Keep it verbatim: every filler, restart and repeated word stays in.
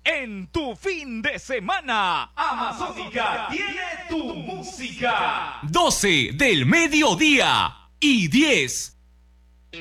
en tu fin de semana. Amazónica tiene tu música. doce del mediodía y diez